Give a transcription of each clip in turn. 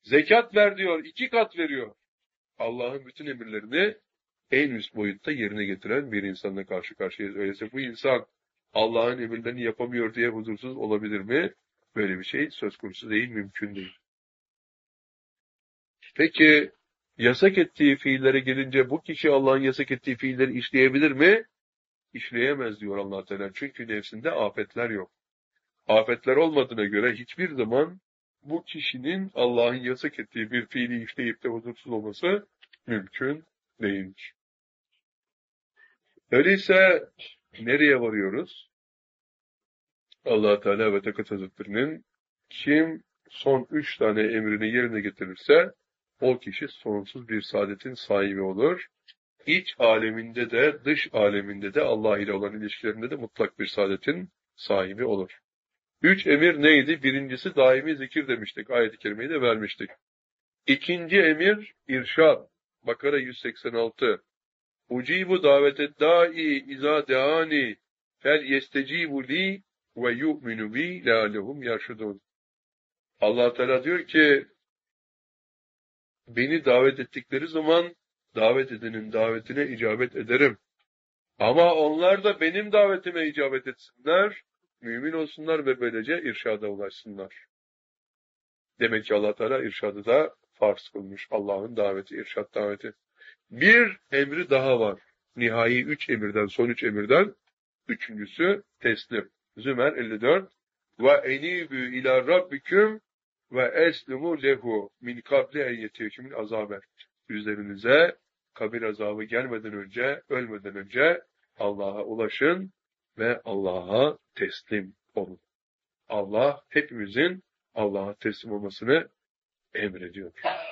Zekat ver diyor, 2 kat veriyor. Allah'ın bütün emirlerini en üst boyutta yerine getiren bir insanla karşı karşıyayız. Öyleyse bu insan Allah'ın emirlerini yapamıyor diye huzursuz olabilir mi? Böyle bir şey söz konusu değil, mümkün değil. Peki yasak ettiği fiillere gelince bu kişi Allah'ın yasak ettiği fiilleri işleyebilir mi? İşleyemez diyor Allah Teala. Çünkü nefsinde afetler yok. Afetler olmadığına göre hiçbir zaman bu kişinin Allah'ın yasak ettiği bir fiili işleyip de huzursuz olması mümkün değildir. Öyleyse nereye varıyoruz? Allah Teala ve Tekaddes Hazretleri'nin kim son 3 tane emrini yerine getirirse o kişi sonsuz bir saadetin sahibi olur. İç aleminde de dış aleminde de Allah ile olan ilişkilerinde de mutlak bir saadetin sahibi olur. 3 emir neydi? Birincisi daimi zikir demiştik. Ayet-i kerimeyi de vermiştik. İkinci emir irşad. Bakara 186. Ucibu davete da'i izâ deâni fel yestecibu li ve yu'minu bi leallehum yarşudun. Allah Teala diyor ki beni davet ettikleri zaman davet edenin davetine icabet ederim. Ama onlar da benim davetime icabet etsinler, mümin olsunlar ve böylece irşada ulaşsınlar. Demek ki Allah Teala irşadı da farz kılmış. Allah'ın daveti, irşad daveti. Bir emri daha var. Nihai 3 emirden, son 3 emirden. Üçüncüsü teslim. Zümer 54. Ve enibü ila rabbiküm ve eslimu lehu min kabli en yetiyekümün azabe. Üzerinize kabir azabı gelmeden önce, ölmeden önce Allah'a ulaşın ve Allah'a teslim olun. Allah hepimizin Allah'a teslim olmasını emrediyor.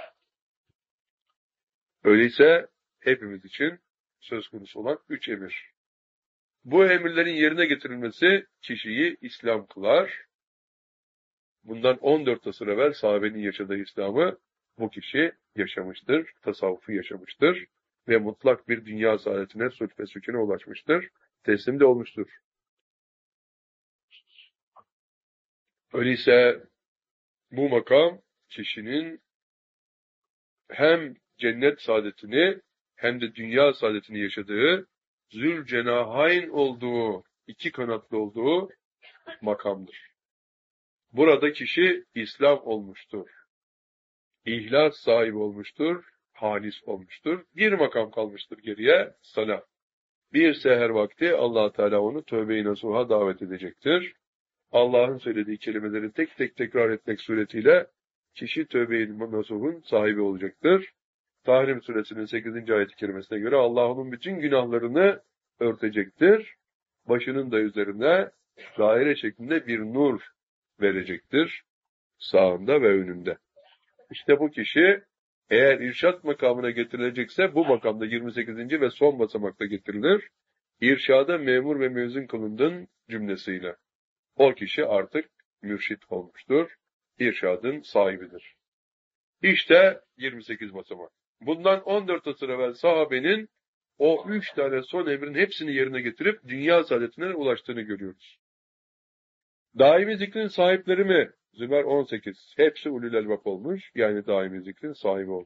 Öyleyse hepimiz için söz konusu olan 3 emir. Bu emirlerin yerine getirilmesi kişiyi İslam kılar. Bundan 14 asır evvel sahabenin yaşadığı İslam'ı bu kişi yaşamıştır, tasavvufu yaşamıştır ve mutlak bir dünya saadetine, sulh ve sükûne ulaşmıştır, teslim de olmuştur. Öyleyse bu makam kişinin hem cennet saadetini hem de dünya saadetini yaşadığı, Zülcenahayn olduğu, 2 kanatlı olduğu makamdır. Burada kişi İslam olmuştur. İhlas sahibi olmuştur, halis olmuştur. Bir makam kalmıştır geriye, salah. Bir seher vakti Allah Teala onu tövbe-i nasuha davet edecektir. Allah'ın söylediği kelimeleri tek tek tekrar etmek suretiyle kişi tövbe-i nasuhun sahibi olacaktır. Tahrim suresinin 8. ayet-i kerimesine göre Allah onun bütün günahlarını örtecektir. Başının da üzerine daire şeklinde bir nur verecektir. Sağında ve önünde. İşte bu kişi eğer irşad makamına getirilecekse bu makamda 28. ve son basamakta getirilir. İrşada memur ve müezzin kılındın cümlesiyle. O kişi artık mürşit olmuştur. İrşadın sahibidir. İşte 28 basamak. Bundan 14 asır evvel sahabenin o 3 tane son emrin hepsini yerine getirip dünya saadetine ulaştığını görüyoruz. Daimi zikrin sahipleri mi? Zümer 18. Hepsi ulul elbap olmuş. Yani daimi zikrin sahibi olmuş.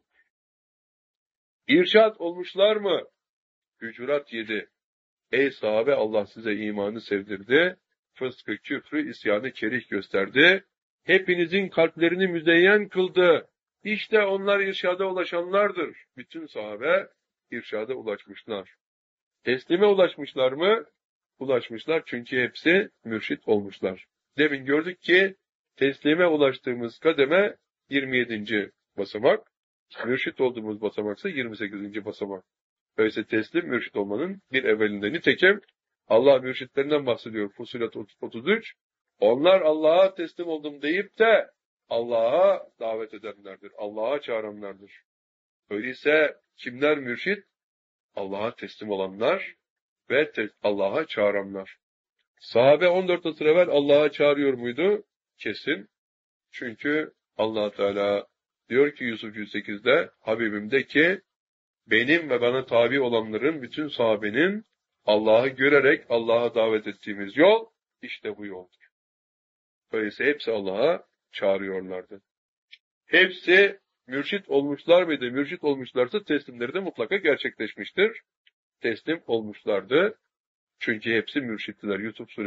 İrşad olmuşlar mı? Hücurat 7. Ey sahabe, Allah size imanı sevdirdi. Fıskı, küfrü, isyanı kerih gösterdi. Hepinizin kalplerini müzeyyen kıldı. İşte onlar irşada ulaşanlardır. Bütün sahabe irşada ulaşmışlar. Teslime ulaşmışlar mı? Ulaşmışlar, çünkü hepsi mürşit olmuşlar. Demin gördük ki teslime ulaştığımız kademe 27. basamak, mürşit olduğumuz basamaksa 28. basamak. Öyleyse teslim mürşit olmanın bir evvelinde. Nitekim Allah mürşitlerinden bahsediyor. Fusilet 33. Onlar Allah'a teslim oldum deyip de Allah'a davet edenlerdir. Allah'a çağıranlardır. Öyleyse kimler mürşit? Allah'a teslim olanlar ve Allah'a çağıranlar. Sahabe 14 asır evvel Allah'a çağırıyor muydu? Kesin. Çünkü Allah Teala diyor ki Yusuf 108'de, Habibim'de ki benim ve bana tabi olanların, bütün sahabenin Allah'ı görerek Allah'a davet ettiğimiz yol işte bu yoldur. Öyleyse hepsi Allah'a çağırıyorlardı. hepsi mürşit olmuşlar mıydı? Mürşit olmuşlarsa teslimleri de mutlaka gerçekleşmiştir. Teslim olmuşlardı. Çünkü hepsi mürşittiler.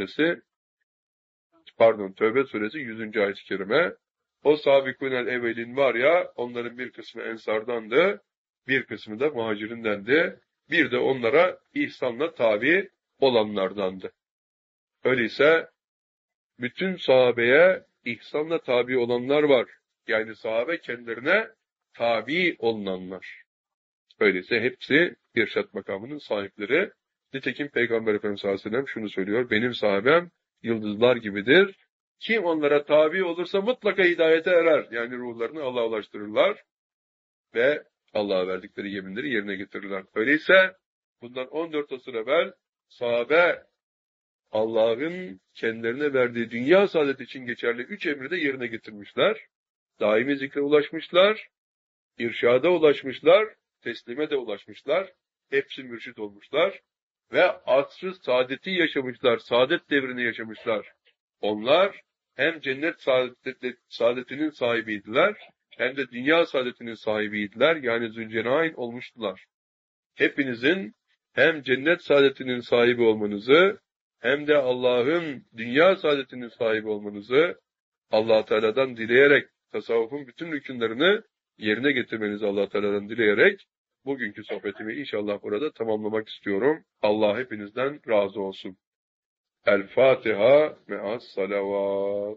Tövbe suresi 100. ayet-i kerime. O sabikûnel evvelin var ya, onların bir kısmı ensardandı, bir kısmı da muhacirindendi. Bir de onlara ihsanla tabi olanlardandı. Öyleyse bütün sahabeye ihsanla tabi olanlar var. Yani sahabe kendilerine tabi olunanlar. Öyleyse hepsi irşat makamının sahipleri. Nitekim Peygamber Efendimiz sallallahu aleyhi ve sellem şunu söylüyor: benim sahabem yıldızlar gibidir. Kim onlara tabi olursa mutlaka hidayete erer. Yani ruhlarını Allah'a ulaştırırlar ve Allah'a verdikleri yeminleri yerine getirirler. Öyleyse bundan 14 asır evvel sahabe Allah'ın kendilerine verdiği dünya saadeti için geçerli 3 emri de yerine getirmişler. Daimi zikre ulaşmışlar, irşada ulaşmışlar, teslime de ulaşmışlar. Hepsi mürşit olmuşlar ve asr-ı saadeti yaşamışlar, saadet devrini yaşamışlar. Onlar hem cennet saadetinin sahibiydiler, hem de dünya saadetinin sahibiydiler, yani Zülcenayn olmuştular. Hepinizin hem cennet saadetinin sahibi olmanızı, hem de Allah'ın dünya saadetinin sahibi olmanızı Allah Teala'dan dileyerek, tasavvufun bütün rükünlerini yerine getirmenizi Allah Teala'dan dileyerek, bugünkü sohbetimi inşallah burada tamamlamak istiyorum. Allah hepinizden razı olsun. El Fatiha me'as salavat.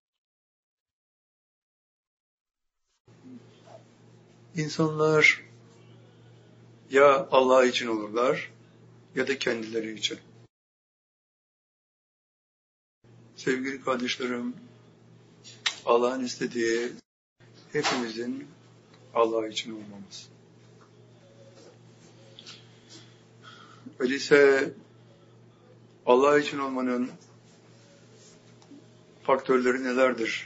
İnsanlar ya Allah için olurlar ya da kendileri için. Sevgili kardeşlerim, Allah'ın istediği hepimizin Allah için olmamız. Öyleyse Allah için olmanın faktörleri nelerdir?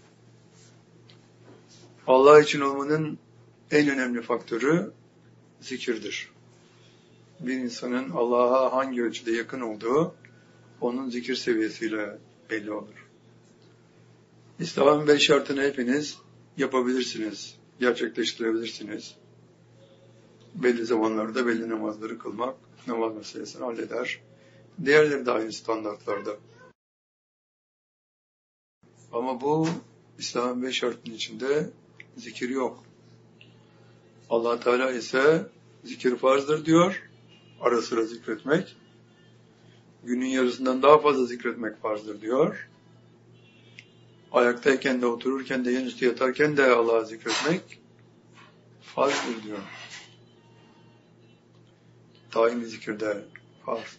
Allah için olmanın en önemli faktörü zikirdir. Bir insanın Allah'a hangi ölçüde yakın olduğu onun zikir seviyesiyle belli olur. İslam'ın 5 şartını hepiniz yapabilirsiniz, gerçekleştirebilirsiniz. Belli zamanlarda belli namazları kılmak namaz meselesini halleder. Diğerleri de aynı standartlarda. Ama bu İslam'ın 5 şartının içinde zikir yok. Allah Teala ise zikir farzdır diyor. Ara sıra zikretmek. Günün yarısından daha fazla zikretmek farzdır diyor. Ayaktayken de, otururken de, yanüstü yatarken de Allah'ı zikretmek farzdır diyor. Daimi zikirde farz.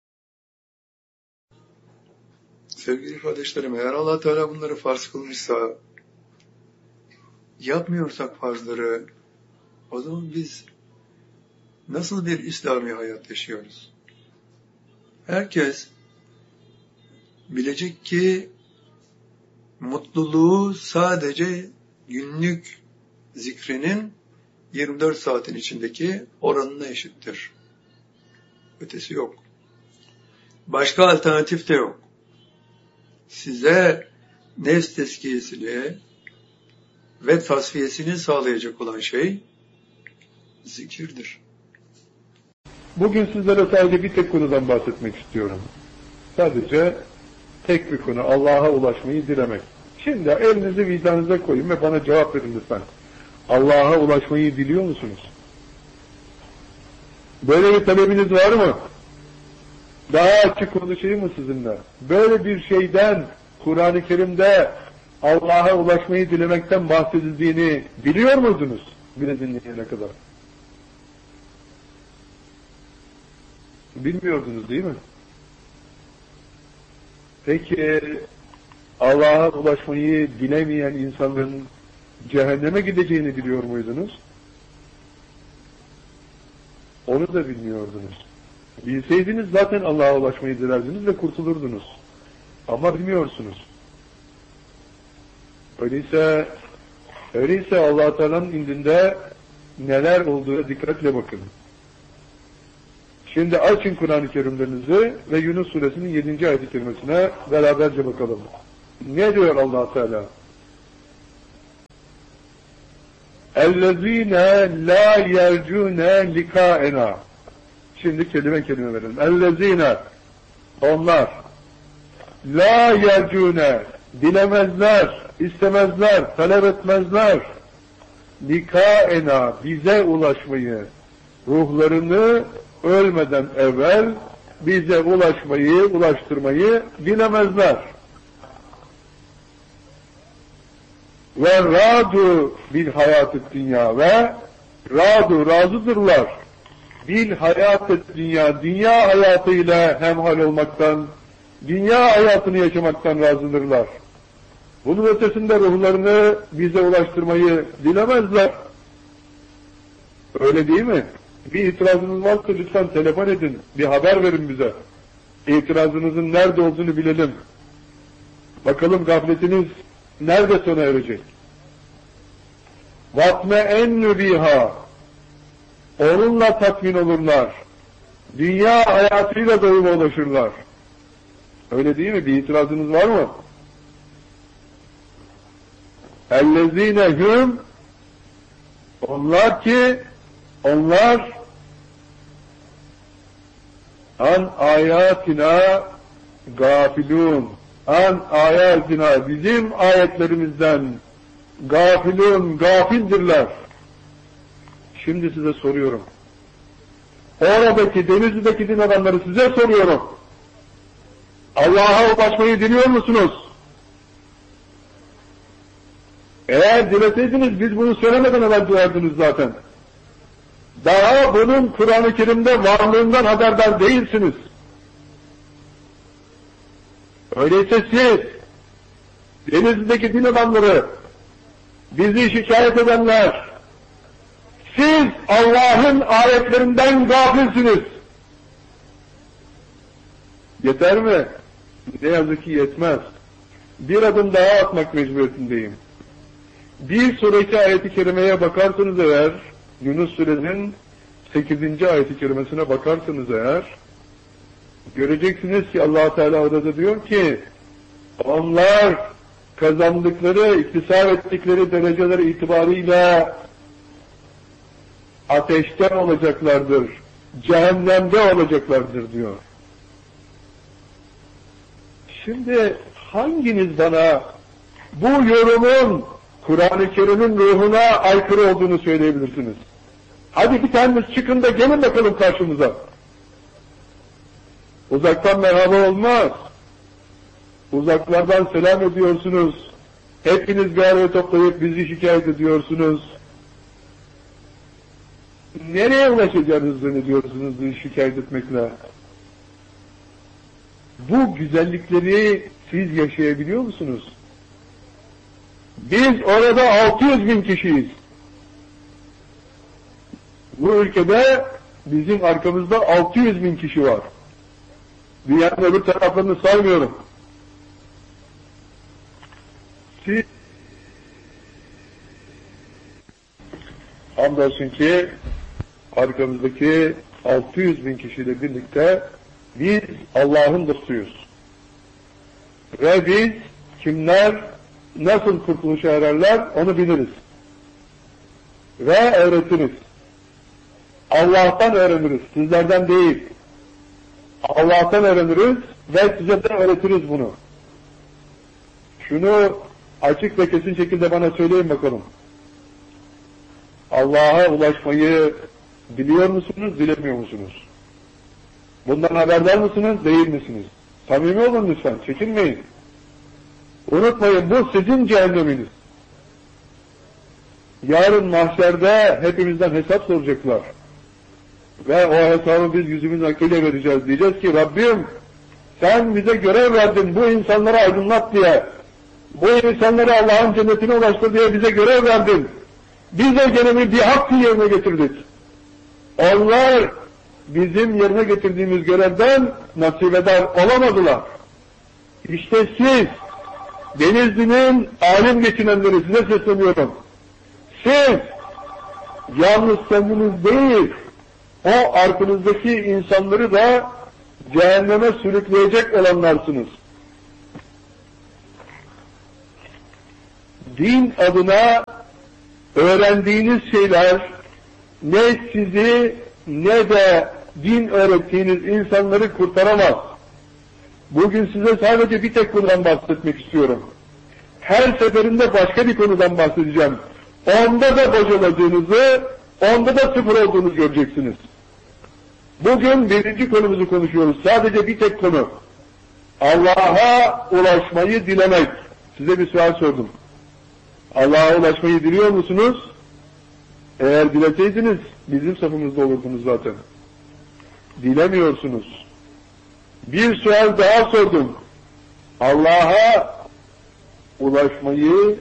Sevgili kardeşlerim, eğer Allah Teala bunları farz kılmışsa, yapmıyorsak farzları, o zaman biz nasıl bir İslami hayat yaşıyoruz? Herkes bilecek ki mutluluğu sadece günlük zikrinin 24 saatin içindeki oranına eşittir. Ötesi yok. Başka alternatif de yok. Size nefs tezkiyesini ve tasfiyesini sağlayacak olan şey zikirdir. Bugün sizlere sadece bir tek konudan bahsetmek istiyorum. Sadece tek bir konu, Allah'a ulaşmayı dilemek. Şimdi elinizi vicdanınıza koyun ve bana cevap verin lütfen. Allah'a ulaşmayı diliyor musunuz? Böyle bir talebiniz var mı? Daha açık konuşayım mı sizinle? Böyle bir şeyden Kur'an-ı Kerim'de Allah'a ulaşmayı dilemekten bahsedildiğini biliyor muydunuz? Bile dinleyene kadar. Bilmiyordunuz değil mi? Peki Allah'a ulaşmayı dilemeyen insanların cehenneme gideceğini biliyor muydunuz? Onu da bilmiyordunuz. Bilseydiniz zaten Allah'a ulaşmayı dilerdiniz ve kurtulurdunuz. Ama bilmiyorsunuz. Öyleyse Allah Teala'nın indinde neler olduğuna dikkatle bakın. Şimdi açın Kur'an-ı Kerimlerinizi ve Yunus Suresinin 7. ayet-i kerimesine beraberce bakalım. Ne diyor Allah Teala? اَلَّذ۪ينَ لَا يَرْجُونَ لِقَاءَنَا. Şimdi kelime kelime verelim. اَلَّذ۪ينَ, onlar, لَا يَرْجُونَ, dilemezler, istemezler, talep etmezler, لِقَاءَنَا, bize ulaşmayı, ruhlarını ölmeden evvel bize ulaştırmayı dilemezler. Ve radu bil hayatı dünya, ve razıdırlar bil hayatı dünya, dünya hayatıyla hemhal olmaktan, dünya hayatını yaşamaktan razıdırlar. Bunun ötesinde ruhlarını bize ulaştırmayı dilemezler. Öyle değil mi? Bir itirazınız varsa lütfen telefon edin, bir haber verin bize. İtirazınızın nerede olduğunu bilelim. Bakalım gafletiniz nerede sona erecek? وَاتْمَئَنُّ بِهَا, onunla tatmin olurlar. Dünya hayatıyla doyuma ulaşırlar. Öyle değil mi? Bir itirazınız var mı? اَلَّذ۪ينَ هُمْ, onlar an ayatina gafilun, an ayatina, bizim ayetlerimizden gafildirler. Şimdi size soruyorum. Oradaki Denizli'deki din adamları size soruyorum. Allah'a ulaşmayı diliyor musunuz? Eğer dileseydiniz biz bunu söylemeden evvel duyardınız zaten. Daha bunun Kur'an-ı Kerim'de varlığından haberdar değilsiniz. Öyleyse siz, Denizli'deki din adamları, bizi şikayet edenler, siz Allah'ın ayetlerinden gafilsiniz. Yeter mi? Ne yazık ki yetmez. Bir adım daha atmak mecburiyetindeyim. Bir sonraki ayet-i kerimeye bakarsanız eğer, Yunus Suresinin 8. ayet-i kerimesine bakarsanız eğer, göreceksiniz ki Allah Teala orada diyor ki, onlar kazandıkları, iktisap ettikleri dereceler itibarıyla ateşten olacaklardır, cehennemde olacaklardır diyor. Şimdi hanginiz bana bu yorumun Kur'an-ı Kerim'in ruhuna aykırı olduğunu söyleyebilirsiniz? Hadi bir taneniz çıkın da gelin bakalım karşımıza. Uzaktan merhaba olmaz. Uzaklardan selam ediyorsunuz. Hepiniz bir araya toplayıp bizi şikayet ediyorsunuz. Nereye ulaşacağınızı zannediyorsunuz bizi şikayet etmekle? Bu güzellikleri siz yaşayabiliyor musunuz? Biz orada 600 bin kişiyiz. Bu ülkede bizim arkamızda 600 bin kişi var. Dünyanın öbür taraflarını saymıyorum. Siz hamdolsun ki arkamızdaki 600 bin kişiyle birlikte biz Allah'ın dostuyuz. Ve biz kimler nasıl kurtuluşa ererler onu biliriz. Ve öğretiriz. Allah'tan öğreniriz, sizlerden değil. Allah'tan öğreniriz ve size de öğretiriz bunu. Şunu açık ve kesin şekilde bana söyleyin bakalım. Allah'a ulaşmayı biliyor musunuz, bilemiyor musunuz? Bundan haberdar mısınız, değil misiniz? Samimi olun lütfen, çekinmeyin. Unutmayın, bu sizin cehenneminiz. Yarın mahşerde hepimizden hesap soracaklar. Ve o hesabı biz yüzümüz akıyla vereceğiz. Diyeceğiz ki Rabbim sen bize görev verdin bu insanları aydınlat diye. Bu insanları Allah'ın cennetine ulaştır diye bize görev verdin. Biz o görevi bir hakkı yerine getirdik. Onlar bizim yerine getirdiğimiz görevden nasibedar olamadılar. İşte siz Denizli'nin alim geçinenleri size sesleniyorum. Siz yalnız kendiniz değil, o arkanızdaki insanları da cehenneme sürükleyecek olanlarsınız. Din adına öğrendiğiniz şeyler ne sizi ne de din öğrettiğiniz insanları kurtaramaz. Bugün size sadece bir tek konudan bahsetmek istiyorum. Her seferinde başka bir konudan bahsedeceğim. Onda da bocaladığınızı, onda da sıfır olduğunuzu göreceksiniz. Bugün birinci konumuzu konuşuyoruz. Sadece bir tek konu. Allah'a ulaşmayı dilemek. Size bir sual sordum. Allah'a ulaşmayı diliyor musunuz? Eğer dileseydiniz bizim safımızda olurdunuz zaten. Dilemiyorsunuz. Bir sual daha sordum. Allah'a ulaşmayı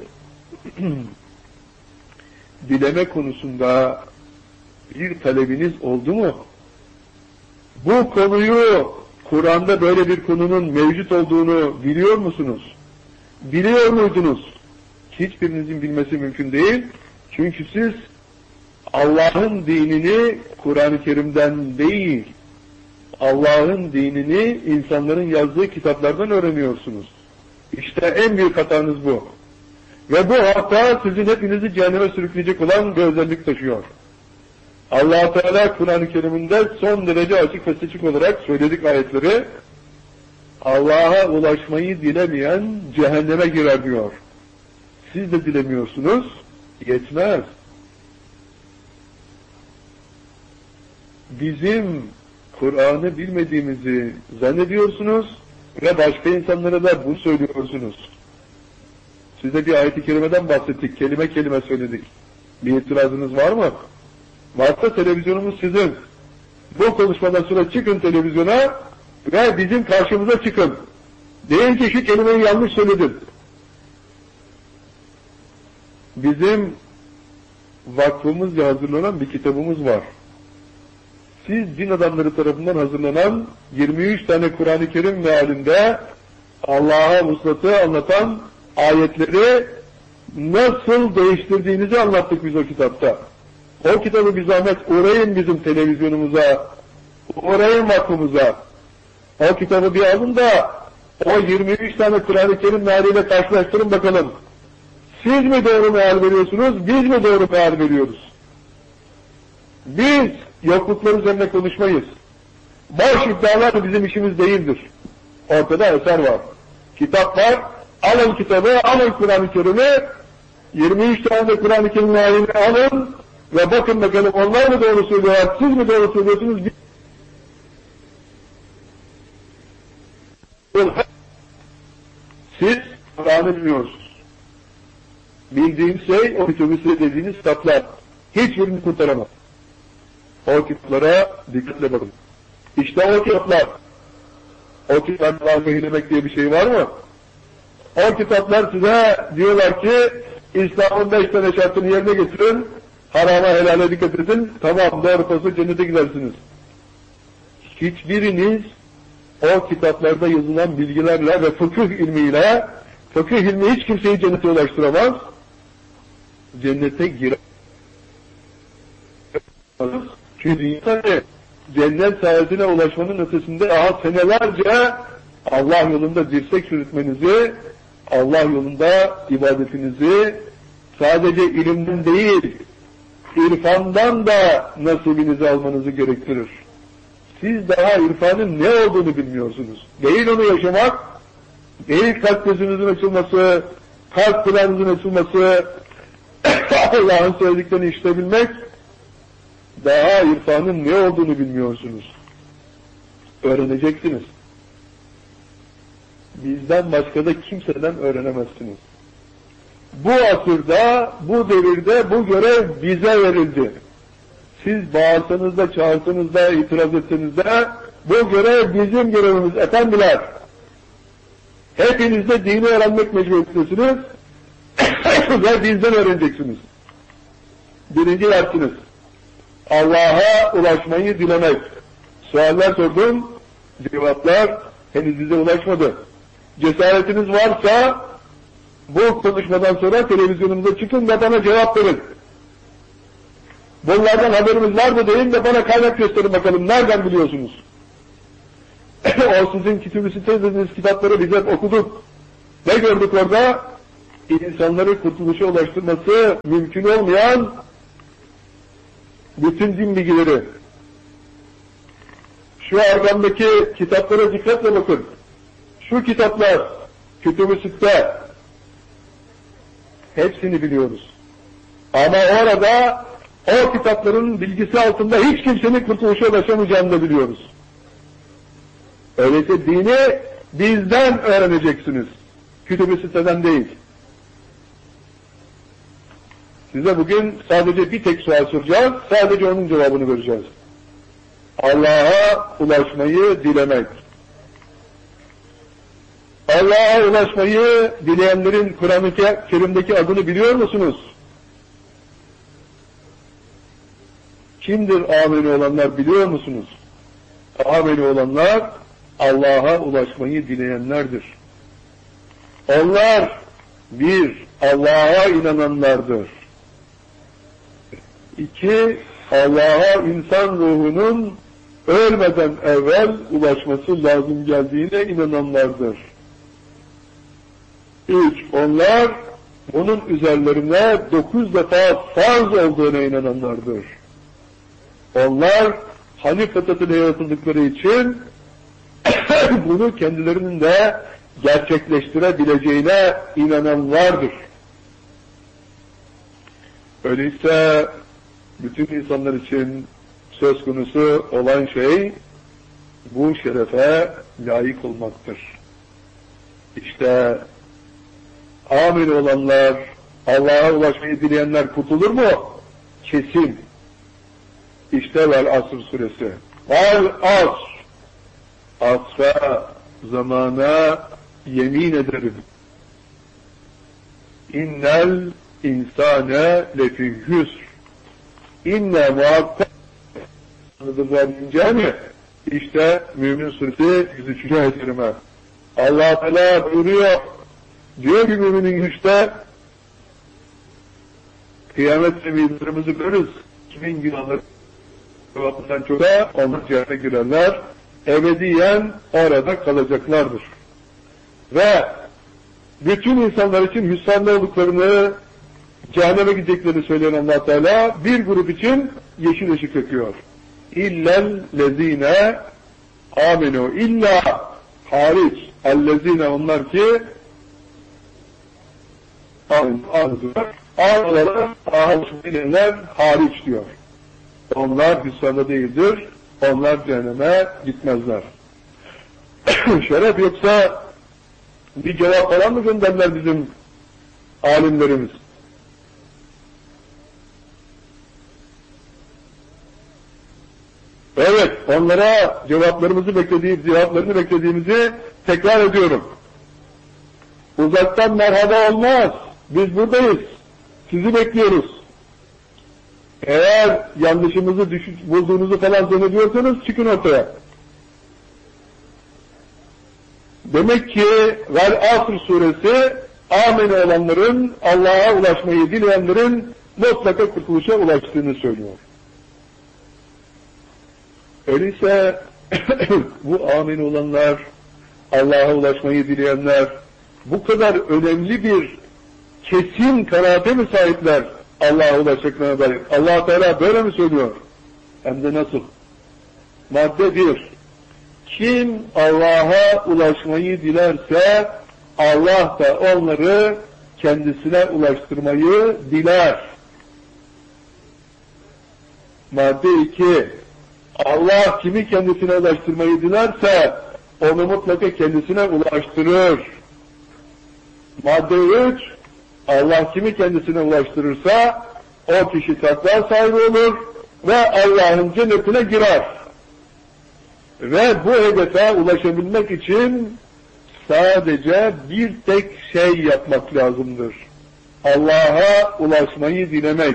dileme konusunda bir talebiniz oldu mu? Bu konuyu, Kur'an'da böyle bir konunun mevcut olduğunu biliyor musunuz? Biliyor muydunuz? Hiçbirinizin bilmesi mümkün değil. Çünkü siz Allah'ın dinini Kur'an-ı Kerim'den değil, Allah'ın dinini insanların yazdığı kitaplardan öğreniyorsunuz. İşte en büyük hatanız bu. Ve bu hata sizin hepinizi cehenneme sürükleyecek olan bir özellik taşıyor. Allah Teala Kur'an-ı Kerim'inde son derece açık ve seçik olarak söyledik ayetleri, Allah'a ulaşmayı dilemeyen cehenneme girer diyor. Siz de dilemiyorsunuz, yetmez. Bizim Kur'an'ı bilmediğimizi zannediyorsunuz ve başka insanlara da bunu söylüyorsunuz. Size bir ayet-i kerimeden bahsettik, kelime kelime söyledik. Bir itirazınız var mı? Varsa televizyonumuz sizin. Bu konuşmadan sonra çıkın televizyona ve bizim karşımıza çıkın. Deyin ki şu kelimeyi yanlış söyledim. Bizim vakfımızca hazırlanan bir kitabımız var. Siz din adamları tarafından hazırlanan 23 tane Kur'an-ı Kerim mealinde Allah'a vuslatı anlatan ayetleri nasıl değiştirdiğinizi anlattık biz o kitapta. O kitabı bir zahmet uğrayın bizim televizyonumuza, uğrayın vakfımıza. O kitabı bir alın da o 23 tane Kur'an-ı Kerim mealiyle karşılaştırın bakalım. Siz mi doğru meal veriyorsunuz, biz mi doğru meal veriyoruz? Biz yokluklar üzerine konuşmayız. Boş iddialar bizim işimiz değildir. Ortada eser var. Kitap var, alın kitabı, alın Kur'an-ı Kerim'i, 23 tane de Kur'an-ı Kerim mealini alın ve bakın bakalım onlar mı doğru söylüyorlar, siz mi doğru söylüyorsunuz? Siz Kur'an'ı bilmiyorsunuz. Bildiğim şey o kütübü dediğiniz kitaplar. Hiçbirini kurtaramaz. O kitaplara dikkatle bakın. İşte o kitaplar. O kitaplar fehirlemek diye bir şey var mı? O kitaplar size diyorlar ki İslam'ın 5 tane şartını yerine getirin, harama helale dikkat edin, tamam doğru olsa cennete gidersiniz. Hiçbiriniz o kitaplarda yazılan bilgilerle ve fıkıh ilmiyle, fıkıh ilmi hiç kimseyi cennete ulaştıramaz, cennete girer. Çünkü insan cennet saadetine ulaşmanın ötesinde daha senelerce Allah yolunda dirsek çürütmenizi, Allah yolunda ibadetinizi sadece ilimden değil, irfandan da nasibinizi almanızı gerektirir. Siz daha irfanın ne olduğunu bilmiyorsunuz. Değil onu yaşamak, değil kalp gözünüzün açılması, kalp kulağınızın açılması, Allah'ın söylediklerini işitebilmek, daha irfanın ne olduğunu bilmiyorsunuz. Öğreneceksiniz. Bizden başka da kimseden öğrenemezsiniz. Bu asırda, bu devirde bu görev bize verildi. Siz bağırsanız da, çağırsanız da, itiraz etseniz de bu görev bizim görevimiz efendiler. Hepiniz de dini öğrenmek mecburiyetindesiniz ve bizden öğreneceksiniz. Birinci dersiniz. Allah'a ulaşmayı dilemek. Sualler sordum, cevaplar henüz bize ulaşmadı. Cesaretiniz varsa bu konuşmadan sonra televizyonumuza çıkın ve bana cevap verin. Bunlardan haberimiz var mı deyin de bana kaynak gösterin bakalım. Nereden biliyorsunuz? O sizin kütübü site dediğiniz kitapları biz hep okuduk. Ne gördük orada? insanları kurtuluşa ulaştırması mümkün olmayan bütün din bilgileri. Şu arkamdaki kitaplara dikkatle bakın. Şu kitaplar, Kütüb-ü Sitte, hepsini biliyoruz. Ama orada o kitapların bilgisi altında hiç kimsenin kurtuluşa ulaşamayacağını da biliyoruz. Öyleyse dini bizden öğreneceksiniz. Kütüb-ü Sitte'den değil. Size bugün sadece bir tek sual soracağız, sadece onun cevabını vereceğiz. Allah'a ulaşmayı dilemek. Allah'a ulaşmayı dileyenlerin Kur'an-ı Kerim'deki adını biliyor musunuz? Kimdir ameli olanlar biliyor musunuz? Ameli olanlar Allah'a ulaşmayı dileyenlerdir. Onlar bir, Allah'a inananlardır. İki, Allah'a insan ruhunun ölmeden evvel ulaşması lazım geldiğine inananlardır. Üç, onlar bunun üzerlerine 9 defa farz olduğuna inananlardır. Onlar Hanif fıtratıyla yaratıldıkları için bunu kendilerinin de gerçekleştirebileceğine inananlardır. Öyleyse bütün insanlar için söz konusu olan şey bu şerefe layık olmaktır. İşte amel olanlar, Allah'a ulaşmayı dileyenler kurtulur mu? Kesin. İşte Vel Asr suresi. Vel Asr. Asra, zamana yemin ederim. İnnel insane lefî hüsr. İnne muhakkak mi? İşte Mümin suresi 103. ayet-i kerime. Allah Teala buyuruyor. Diyor ki müminin güçte kıyamet sevinçlerimizi görürüz. Kimin günahları cevabından çok da onlar cehenneme girerler. Ebediyen orada kalacaklardır. Ve bütün insanlar için hüsranlı olduklarını, cehenneme gideceklerini söyleyen Allah Teala bir grup için yeşil ışık yakıyor. İllel lezine aminu, illa hariç ellezine, onlar ki ağırlara bilenler hariç diyor. Onlar hüsranda değildir, onlar cehenneme gitmezler. Şeref yoksa bir cevap falan mı gönderler bizim alimlerimiz? Evet, onlara cevaplarını beklediğimizi tekrar ediyorum. Uzaktan merhaba olmaz. Biz buradayız. Sizi bekliyoruz. Eğer yanlışımızı bulduğunuzu falan zannediyorsanız çıkın ortaya. Demek ki Vel Asr suresi amel olanların, Allah'a ulaşmayı dileyenlerin mutlaka kurtuluşa ulaştığını söylüyor. Öyleyse bu amel olanlar, Allah'a ulaşmayı dileyenler bu kadar önemli bir kesin kanaate mi sahipler Allah'a ulaşacaklarına dair? Allah Teala böyle mi söylüyor? Hem de nasıl? Madde 1. Kim Allah'a ulaşmayı dilerse Allah da onları kendisine ulaştırmayı diler. Madde 2. Allah kimi kendisine ulaştırmayı dilerse onu mutlaka kendisine ulaştırır. Madde 3. Allah kimi kendisine ulaştırırsa o kişi takva sahibi olur ve Allah'ın cennetine girer. Ve bu hedefe ulaşabilmek için sadece bir tek şey yapmak lazımdır. Allah'a ulaşmayı dilemek.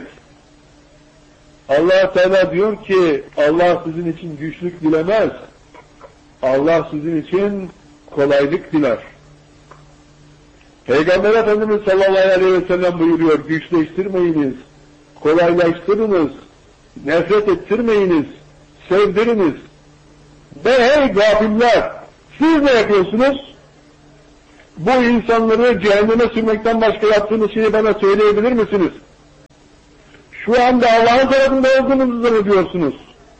Allah Teala diyor ki Allah sizin için güçlük dilemez. Allah sizin için kolaylık diler. Peygamber Efendimiz sallallahu aleyhi ve sellem buyuruyor, güçleştirmeyiniz, kolaylaştırınız, nefret ettirmeyiniz, sevdiriniz. Ve hey gafiller, siz ne yapıyorsunuz? bu insanları cehenneme sürmekten başka yaptığınız şeyi bana söyleyebilir misiniz? Şu anda Allah'ın tarafında olduğunuzu zannediyorsunuz.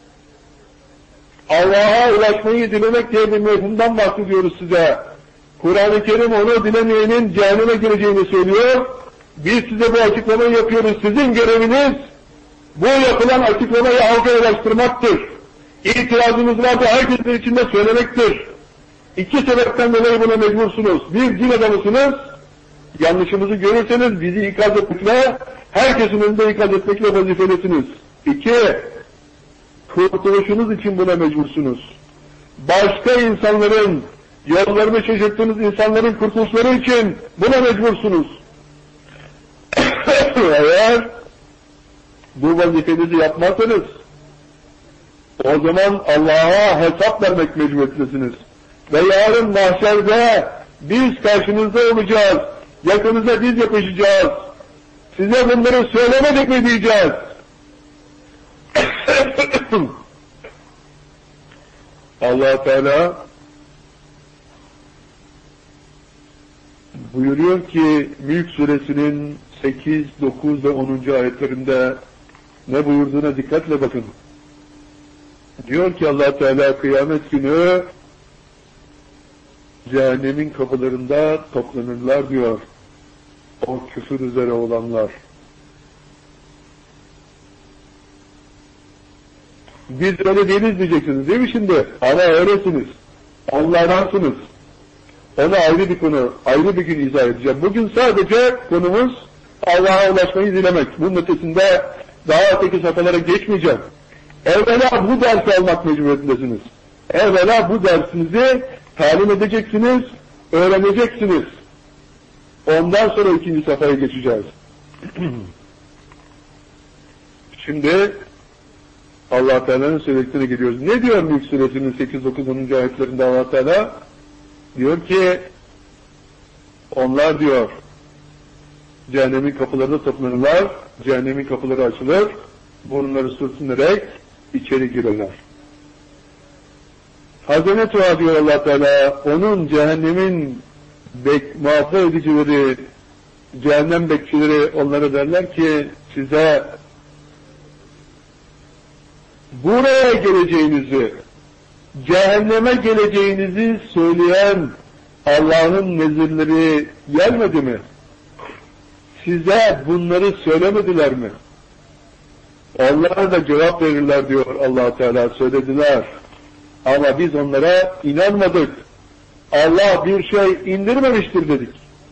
Allah'a ulaşmayı dilemek diye bir mefhumdan bahsediyoruz size. Kur'an-ı Kerim onu dilemeyenin cehenneme gireceğini söylüyor. Biz size bu açıklamayı yapıyoruz. Sizin göreviniz bu yapılan açıklamayı halka ulaştırmaktır. İtirazınız varsa herkesin içinde söylemektir. İki sebepten dolayı buna mecbursunuz. Bir, din adamısınız. Yanlışımızı görürseniz bizi ikaz etmekle, herkesin önünde ikaz etmekle vazifelisiniz. İki, kurtuluşunuz için buna mecbursunuz. Başka insanların, yollarını şaşırttığınız insanların kurtuluşları için buna mecbursunuz. Eğer bu vazifenizi yapmazsanız, o zaman Allah'a hesap vermek mecburiyetindesiniz. Ve yarın mahşerde biz karşınızda olacağız, yakınıza biz yapışacağız. Size bunları söylemedik mi diyeceğiz. Allah Teala buyuruyor ki Mülk Suresinin 8, 9 ve 10. ayetlerinde ne buyurduğuna dikkatle bakın. Diyor ki Allah Teala kıyamet günü cehennemin kapılarında toplanırlar diyor. O küfür üzere olanlar. Biz öyle değiliz diyeceksiniz değil mi şimdi? Ama öylesiniz. Onlardansınız. Ona ayrı bir konu, ayrı bir gün izah edeceğim. Bugün sadece konumuz Allah'a ulaşmayı dilemek. Bunun ötesinde daha öteki safhalara geçmeyeceğim. Evvela bu dersi almak mecburiyetindesiniz. Evvela bu dersinizi talim edeceksiniz, öğreneceksiniz. Ondan sonra ikinci safhaya geçeceğiz. Şimdi Allah Teala'nın söylediklerine geliyoruz. Ne diyor Mülk Suresinin 8-9. ayetlerinde Allah Teala? Diyor ki onlar diyor cehennemin kapılarında toplanırlar, cehennemin kapıları açılır, burunları sürtünerek içeri girerler. Hazine Tuha diyor Allah Teala, onun cehennemin muhafaza edicileri, cehennem bekçileri onlara derler ki size buraya geleceğinizi, cehenneme geleceğinizi söyleyen Allah'ın nezirleri gelmedi mi? Size bunları söylemediler mi? Onlar da cevap verirler diyor Allah Teala, söylediler. Ama biz onlara inanmadık. Allah bir şey indirmemiştir dedik.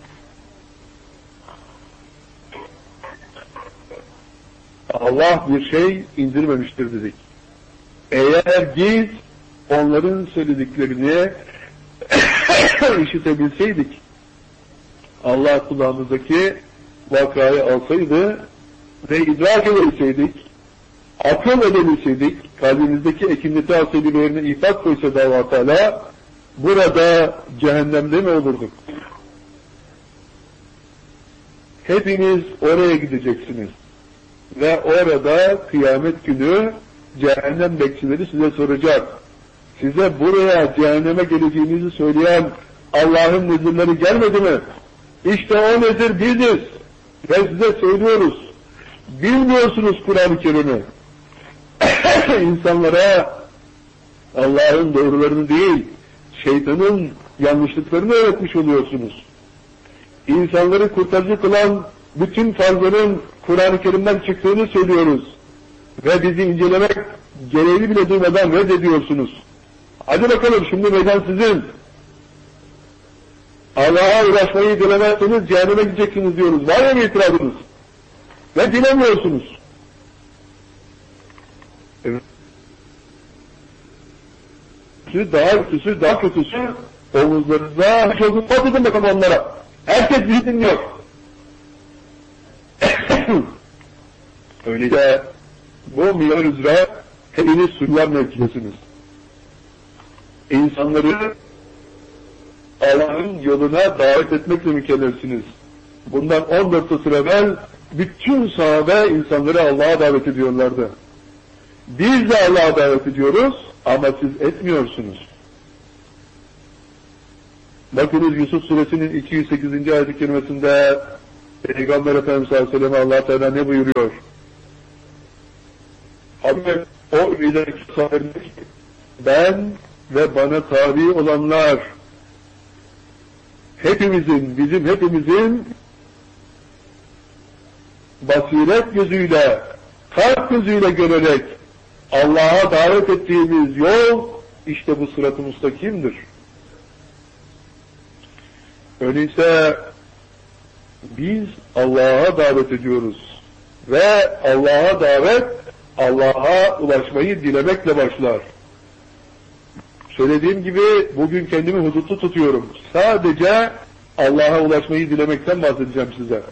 Allah bir şey indirmemiştir dedik. Eğer biz onların söylediklerini işitebilseydik, Allah kulağımızdaki vakayı alsaydı ve idrak edebilseydik, akıl edebilseydik, kalbimizdeki ekinleti hasedilerini ifade koysa Allah Teala, burada cehennemde mi olurduk? Hepiniz oraya gideceksiniz. Ve orada kıyamet günü cehennem bekçileri size soracak. Size buraya cehenneme geleceğinizi söyleyen Allah'ın nezirleri gelmedi mi? İşte o nezir biziz. Ve size söylüyoruz. Bilmiyorsunuz Kur'an-ı Kerim'i. İnsanlara Allah'ın doğrularını değil, şeytanın yanlışlıklarını öğretmiş oluyorsunuz. İnsanları kurtarıcı kılan bütün farzların Kur'an-ı Kerim'den çıktığını söylüyoruz. Ve bizi incelemek gereğini bile duymadan reddediyorsunuz. Hadi bakalım şimdi meydan sizin. Allah'a ulaşmayı dilemezseniz cehenneme gideceksiniz diyoruz. Var mı itirazınız? Ve dilemiyorsunuz. Evet. Daha kötüsü omuzlarınıza çözüm batırdın bakalım onlara. Herkes bizi dinliyor. Öyleyse bu milyar üzere hepiniz sular mevkidesiniz. İnsanları Allah'ın yoluna davet etmekle mükellefsiniz. Bundan 14 asır evvel bütün sahabe insanları Allah'a davet ediyorlardı. Biz de Allah'a davet ediyoruz ama siz etmiyorsunuz. Bakınız Yusuf suresinin 208. ayet-i kerimesinde Peygamber Efendimiz sallallahu aleyhi ve sellem Allah Teala ne buyuruyor? Abi o ümiden sahibi, ben ve bana tabi olanlar hepimizin, bizim hepimizin basiret gözüyle, kalp gözüyle görerek Allah'a davet ettiğimiz yol işte bu sırat-ı müstakimdir. Öyleyse biz Allah'a davet ediyoruz ve Allah'a davet, Allah'a ulaşmayı dilemekle başlar. Söylediğim gibi bugün kendimi hudutlu tutuyorum. Sadece Allah'a ulaşmayı dilemekten bahsedeceğim size.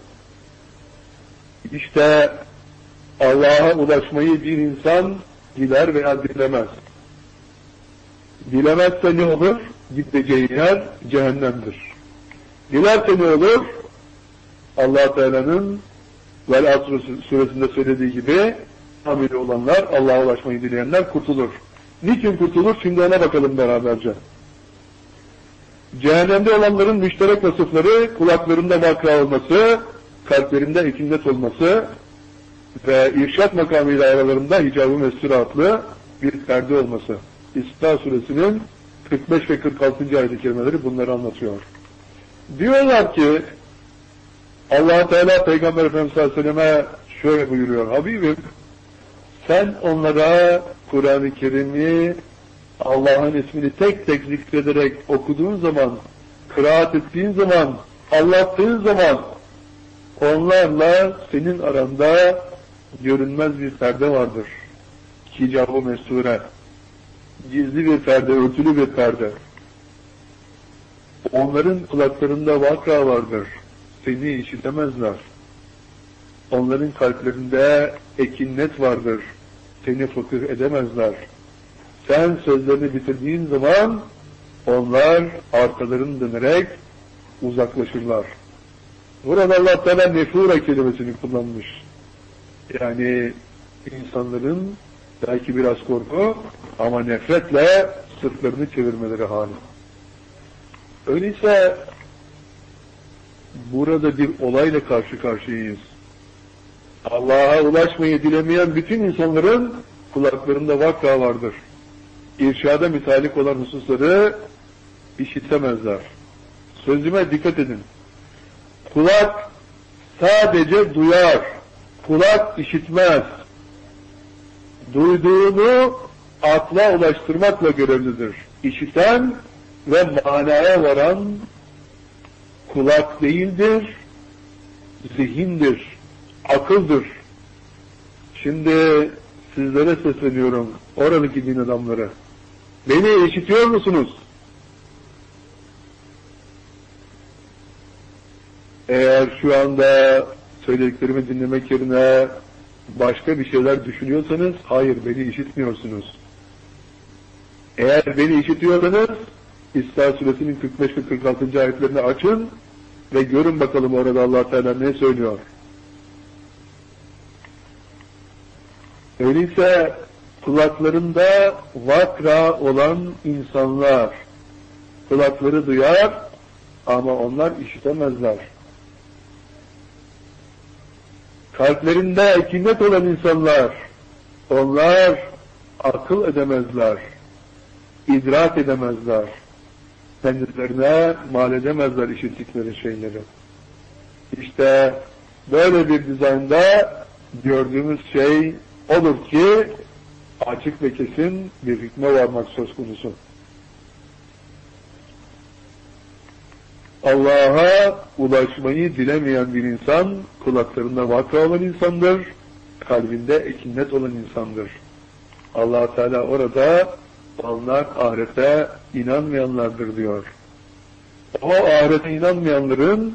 İşte Allah'a ulaşmayı bir insan diler veya dilemez. Dilemezse ne olur? Gideceği yer cehennemdir. Dilerse ne olur? Allah Teala'nın Vel-Asr suresinde söylediği gibi ameli olanlar, Allah'a ulaşmayı dileyenler kurtulur. Niçin kurtulur? Şimdi ona bakalım beraberce. Cehennemde olanların müşterek vasıfları, kulaklarında vakra olması, kalplerinde ekinnet olması ve irşat makamıyla aralarında hicab-ı mestur adlı bir perde olması. İsra suresinin 45 ve 46. ayet-i kerimeleri bunları anlatıyor. Diyorlar ki, Allah Teala Peygamber Efendimiz sallallahu aleyhi ve selleme şöyle buyuruyor: Habibim, sen onlara Kur'an-ı Kerim'i, Allah'ın ismini tek tek zikrederek okuduğun zaman, kıraat ettiğin zaman, anlattığın zaman, onlarla senin aranda görünmez bir perde vardır. Hicab-ı mesture. Gizli bir perde, örtülü bir perde. Onların kulaklarında vakra vardır. Seni işitemezler. Onların kalplerinde ekinnet vardır. Seni fıkıh edemezler. Sen sözlerini bitirdiğin zaman onlar arkalarını dönerek uzaklaşırlar. Burada Allah Teala nefura kelimesini kullanmış. Yani insanların belki biraz korku ama nefretle sırtlarını çevirmeleri hali. Öyleyse burada bir olayla karşı karşıyayız. Allah'a ulaşmayı dilemeyen bütün insanların kulaklarında vakra vardır. İrşada mütalik olan hususları işitemezler. Sözüme dikkat edin. Kulak sadece duyar. Kulak işitmez. Duyduğunu akla ulaştırmakla görevlidir. İşiten ve manaya varan kulak değildir, zihindir, akıldır. Şimdi sizlere sesleniyorum, oradaki din adamları. Beni işitiyor musunuz? Eğer şu anda söylediklerimi dinlemek yerine başka bir şeyler düşünüyorsanız, hayır, beni işitmiyorsunuz. Eğer beni işitiyorsanız, İsra suresinin 45 ve 46. ayetlerini açın ve görün bakalım orada Allah Teala ne söylüyor. Öyleyse kulaklarında vakra olan insanlar, kulakları duyar ama onlar işitemezler. Kalplerinde ekinnet olan insanlar, onlar akıl edemezler, idrak edemezler, kendilerine mal edemezler işittikleri şeyleri. İşte böyle bir dizaynda gördüğümüz şey odur ki açık ve kesin bir hükme varmak söz konusu. Allah'a ulaşmayı dilemeyen bir insan, kulaklarında vakra olan insandır, kalbinde ekinnet olan insandır. Allah Teala orada, onlar ahirete inanmayanlardır diyor. O ahirete inanmayanların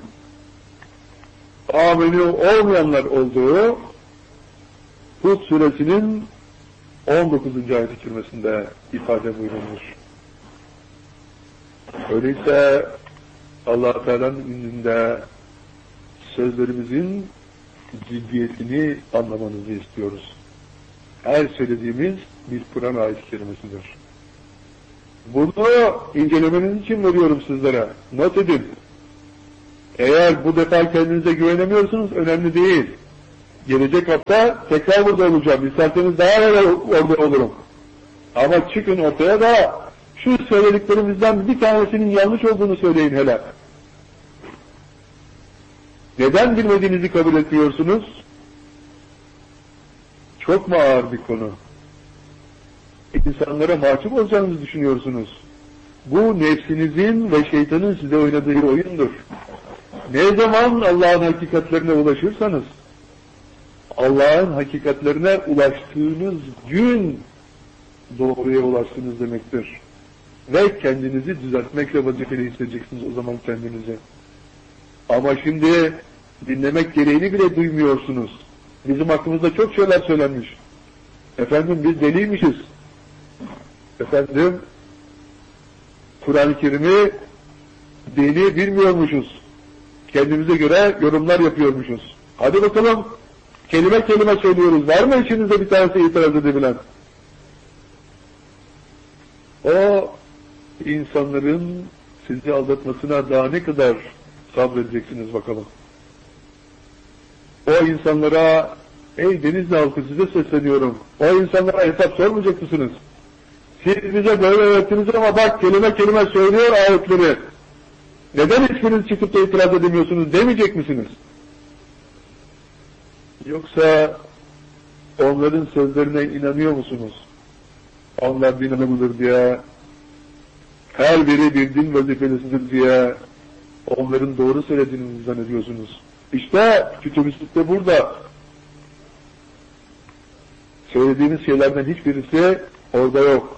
ameli olmayanlar olduğu Hud suresinin 19. ayet-i kerimesinde ifade buyurulmuş. Öyleyse Allah Teala'nın indinde sözlerimizin ciddiyetini anlamanızı istiyoruz. Her söylediğimiz bir Kur'an ayet-i kerimesidir. Bunu incelemeniz için veriyorum sizlere. Not edin. Eğer bu defa kendinize güvenemiyorsunuz, önemli değil. Gelecek hafta tekrar burada olacağım. İsterseniz daha evvel orada olurum. Ama çıkın ortaya da şu söylediklerimizden bir tanesinin yanlış olduğunu söyleyin hele. Neden bilmediğinizi kabul etmiyorsunuz? Çok mu ağır bir konu? İnsanlara mahcup olacağınızı düşünüyorsunuz. Bu nefsinizin ve şeytanın size oynadığı oyundur. Ne zaman Allah'ın hakikatlerine ulaşırsanız, Allah'ın hakikatlerine ulaştığınız gün doğruya ulaştınız demektir. Ve kendinizi düzeltmekle vazifeli hissedeceksiniz o zaman kendinizi. Ama şimdi dinlemek gereğini bile duymuyorsunuz. Bizim hakkımızda çok şeyler söylenmiş. Efendim biz deliymişiz. Efendim Kur'an-ı Kerim'i dini bilmiyormuşuz. Kendimize göre yorumlar yapıyormuşuz. Hadi bakalım kelime kelime söylüyoruz. Var mı içinizde bir tanesi itiraz edebilen? O insanların sizi aldatmasına daha ne kadar sabredeceksiniz bakalım. O insanlara, ey Denizli halkı size sesleniyorum. O insanlara hesap sormayacak mısınız? Siz bize böyle öğrettiniz ama bak kelime kelime söylüyor ayetleri. Neden hiçbiriniz çıkıp da itiraz edemiyorsunuz demeyecek misiniz? Yoksa onların sözlerine inanıyor musunuz? Onlar din adamıdır diye, her biri bir din vazifelisidir diye onların doğru söylediğini zannediyorsunuz. İşte kütübüsü de burada. Söylediğiniz şeylerden hiçbirisi orada yok.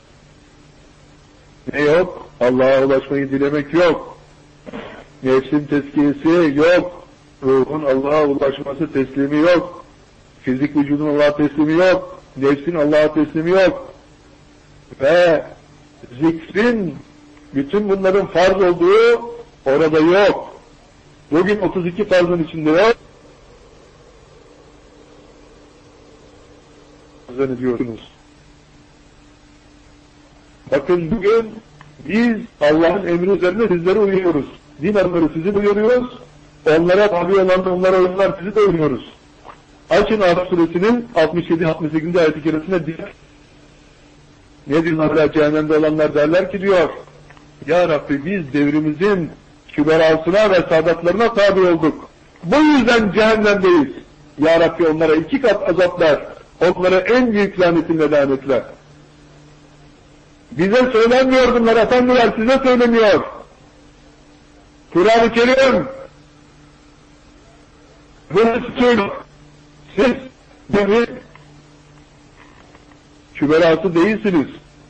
Ne yok? Allah'a ulaşmayı dilemek yok. Nefsin tezkiyesi yok. Ruhun Allah'a ulaşması teslimi yok. Fizik vücudun Allah'a teslimi yok. Nefsin Allah'a teslimi yok. Ve zikrin, bütün bunların farz olduğu orada yok. Bugün 32 farzın içinde yok. Zannediyorsunuz. Bakın bugün biz Allah'ın emri üzerine sizlere uyuyoruz. Din adamları sizi uyuyoruz. Onlara tabi olan onlara uyanlar sizi de uyuyoruz. Açın Araf suresinin 67-68. ayet-i kerimesine diyor. Ne diyorlar? Cehennemde olanlar derler ki diyor, ya Rabbi biz devrimizin küberasına ve saadatlarına tabi olduk. Bu yüzden cehennemdeyiz. Ya Rabbi onlara 2 kat azaplar, onlara en büyük lanetinle lanetler. Bize söylenmiyor bunlar efendiler, size söyleniyor. Kur'an-ı Kerim bunu söylüyor. Siz devrin küberası değilsiniz.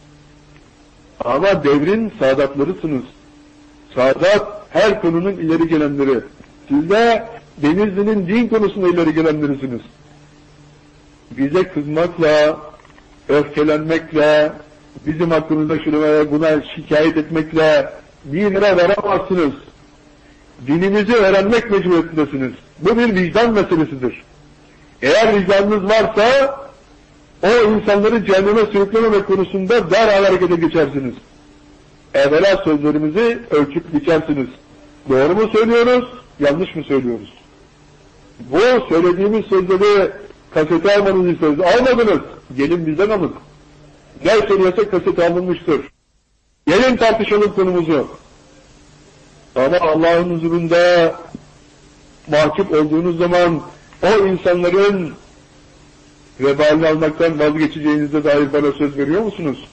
Ama devrin saadatlarısınız. Saadat her konunun ileri gelenleri. Siz de Denizli'nin din konusunda ileri gelenlerisiniz. Bize kızmakla, öfkelenmekle, bizim hakkımızda şunu ve buna şikayet etmekle bir yere varamazsınız. Dinimizi öğrenmek mecburiyetindesiniz. Bu bir vicdan meselesidir. Eğer vicdanınız varsa o insanları cehenneme sürüklememek konusunda derhal harekete geçersiniz. Evvela sözlerimizi ölçüp biçersiniz. Doğru mu söylüyoruz, yanlış mı söylüyoruz? Bu söylediğimiz sözleri kasete almanızı isteriz. Almadınız, gelin bizden alın. Ne söylüyorsa kasete alınmıştır. Gelin tartışalım konumuzu. Ama Allah'ın huzurunda mahcup olduğunuz zaman o insanların vebalini almaktan vazgeçeceğinize dair bana söz veriyor musunuz?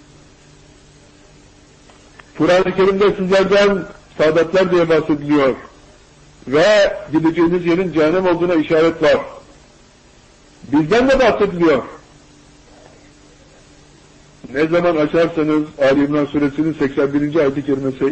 Kur'an-ı Kerim'de sizlerden saadatler diye bahsediliyor. Ve gideceğiniz yerin cehennem olduğuna işaret var. Bizden de bahsediliyor. Ne zaman açarsanız Ali İmran Suresinin 81. ayet-i kerimesi,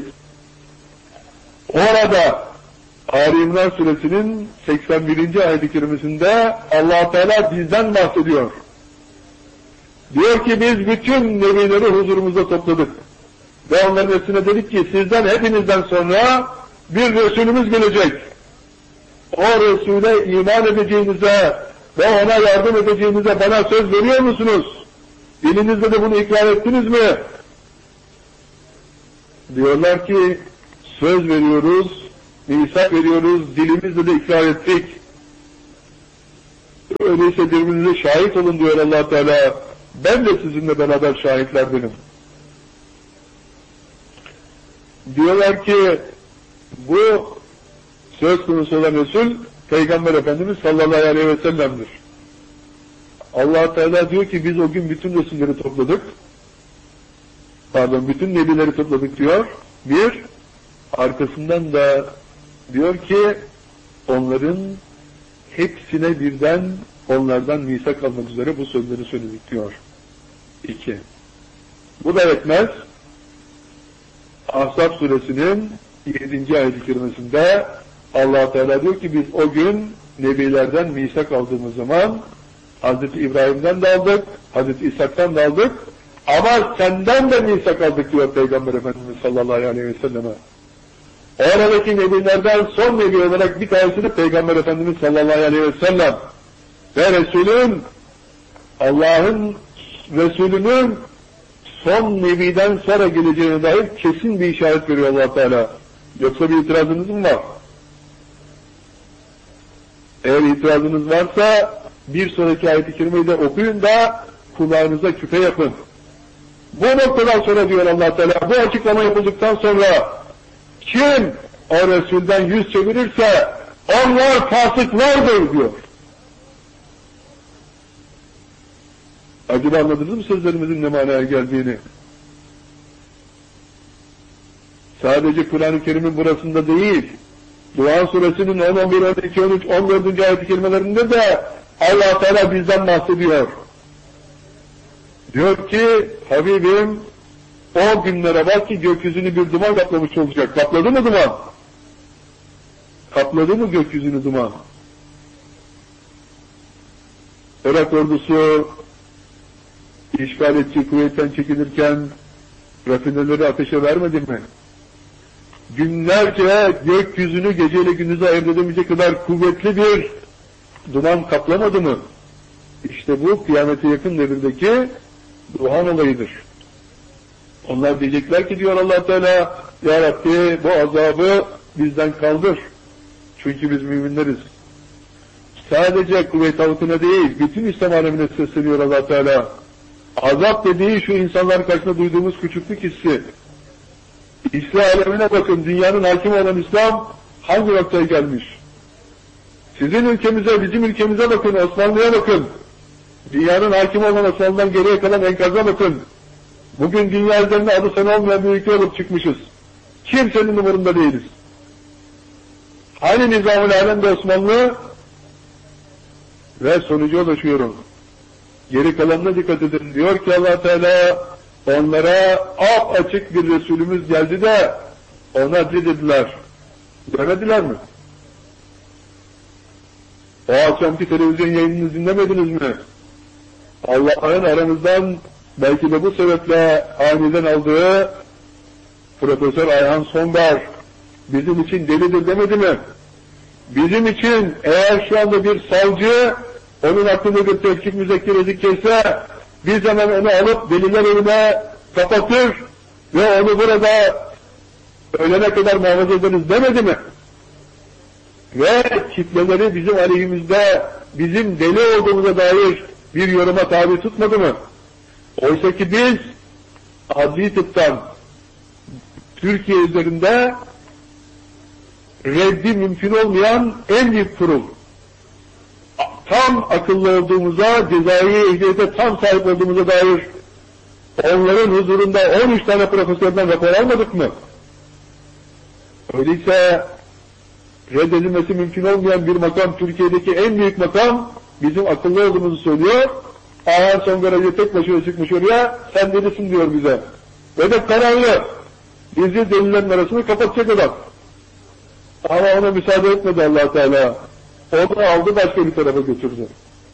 orada Ali İmran Suresinin 81. ayet-i kerimesinde Allah Teala bizden bahsediyor. Diyor ki biz bütün nebileri huzurumuzda topladık. Ve onların hepsine dedik ki sizden hepinizden sonra bir Resulümüz gelecek. O Resul'e iman edeceğinize ve ona yardım edeceğinize bana söz veriyor musunuz? Dilinizde de bunu ikrar ettiniz mi? Diyorlar ki söz veriyoruz, misak veriyoruz, dilimizle de ikrar ettik. Öyleyse birbirinize şahit olun diyor Allah Teala. Ben de sizinle beraber şahitlerdenim. Diyorlar ki bu söz konusu olan Resul Peygamber Efendimiz sallallahu aleyhi ve sellem'dir. Allah Teala diyor ki biz o gün bütün Resulleri topladık. Bütün nebileri topladık diyor. Bir, arkasından da diyor ki onların hepsine birden onlardan misak almak üzere bu sözleri söyledik diyor. 2. Bu da yetmez. Ahzab suresinin 7. ayet-i kerimesinde Allah Teala diyor ki biz o gün nebilerden misak aldığımız zaman Hazreti İbrahim'den de aldık, Hazreti İshak'tan da aldık ama senden de misak aldık diyor Peygamber Efendimiz sallallahu aleyhi ve selleme. Oradaki nebilerden son nebi olarak bir tanesi de Peygamber Efendimiz sallallahu aleyhi ve sellem ve Resulün, Allah'ın Resulünün son nebiden sonra geleceğine dair kesin bir işaret veriyor Allah Teala. Yoksa bir itirazınız mı var? Eğer itirazınız varsa bir sonraki ayet-i kerimeyi de okuyun da kulağınıza küpe yapın. Bu noktadan sonra diyor Allah Teala, bu açıklama yapıldıktan sonra kim o Resul'den yüz çevirirse onlar fasıklardır diyor. Acaba anladınız mı sözlerimizin ne manaya geldiğini? Sadece Kur'an-ı Kerim'in burasında değil, Duhan suresinin 10, 11, 12, 13, 14. ayet-i kerimelerinde de Allah Teala bizden bahsediyor. Diyor ki, Habibim, o günlere bak ki gökyüzünü bir duman kaplamış olacak. Kapladı mı duman? Kapladı mı gökyüzünü duman? Irak ordusu işgal ettiği kuvvetten çekilirken rafineleri ateşe vermedi mi? Günlerce gökyüzünü geceyle gündüzü ayırt edemeyecek kadar kuvvetli bir duman kaplamadı mı? İşte bu kıyamete yakın devirdeki duhan olayıdır. Onlar diyecekler ki diyor Allah Teala, Ya Rabbi bu azabı bizden kaldır. Çünkü biz müminleriz. Sadece kuvvet halkına değil, bütün İslam alemine sesleniyor Allah Teala. Azap dediği şu insanlar karşısında duyduğumuz küçüklük hissi. İslam alemine bakın, dünyanın hakimi olan İslam hangi noktaya gelmiş? Sizin ülkemize, bizim ülkemize bakın, Osmanlı'ya bakın. Dünyanın hakimi olan Osmanlı'dan geriye kalan enkaza bakın. Bugün dünya üzerinde adı sana olmayan bir ülke olup çıkmışız. Kimsenin umurunda değiliz. Hani Nizam-ül Alem'de Osmanlı? Ve sonuca ulaşıyorum. Geri kalanına dikkat edin. Diyor ki Allah Teala, onlara açık bir Resulümüz geldi de ona ne dediler? Demediler mi? O akşamki televizyon yayınını dinlemediniz mi? Allah'ın aramızdan belki de bu sebeple aniden aldığı Profesör Ayhan Songar bizim için delidir demedi mi? Bizim için eğer şu anda bir savcı onun hakkında bir tevkif müzekkiresi kesse biz hemen onu alıp deliller önüne kapatır ve onu burada ölene kadar muhafaza ederiz demedi mi? Ve kitleleri bizim aleyhimizde bizim deli olduğumuza dair bir yoruma tabi tutmadı mı? Oysa ki biz adli tıptan Türkiye üzerinde reddi mümkün olmayan en büyük kurul. Tam akıllı olduğumuza, cezai ehliyete tam sahip olduğumuza dair onların huzurunda 13 tane profesörden rapor almadık mı? Öyleyse reddedilmesi mümkün olmayan bir makam, Türkiye'deki en büyük makam bizim akıllı olduğumuzu söylüyor. Ayhan Songara'yı tek başına çıkmış oraya, sen delisin diyor bize. Ve de kararlı. Bizi delilerin arasını kapatacak adam. Ama ona müsaade etmedi Allah Teala. Onu aldı başka bir tarafa götürdü.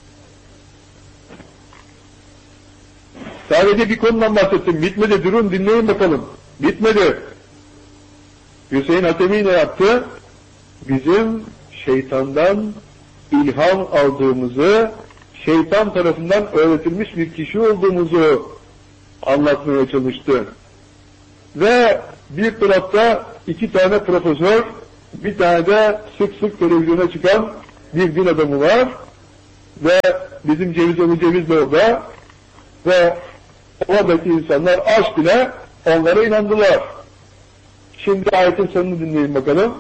Sadece bir konudan bahsettim. Bitmedi. Durun dinleyin bakalım. Bitmedi. Hüseyin Hatemi ne yaptı? Bizim şeytandan ilham aldığımızı, şeytan tarafından öğretilmiş bir kişi olduğumuzu anlatmaya çalıştı. ve bir tarafta 2 tane profesör, bir tane de sık sık televizyona çıkan bir din adamı var ve bizim Cevizoğlu Ceviz de orada ve oradaki insanlar aşk ile onlara inandılar. Şimdi ayetin sonunu dinleyin bakalım.